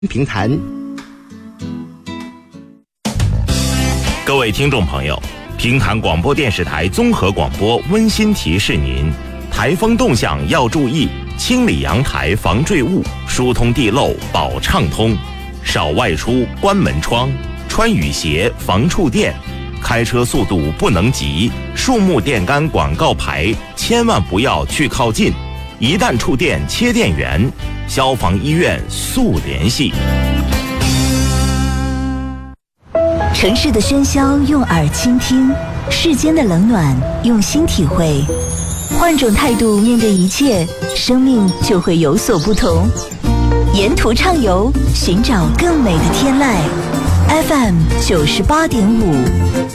评谈。 各位听众朋友，平潭广播电视台综合广播温馨提示您：台风动向要注意，清理阳台防坠物，疏通地漏保畅通，少外出关门窗，穿雨鞋防触电，开车速度不能急，树木电杆广告牌千万不要去靠近，一旦触电切电源，消防医院速联系。 城市的喧嚣用耳倾听，世间的冷暖用心体会。换种态度面对一切，生命就会有所不同。沿途畅游，寻找更美的天籁。FM 98.5。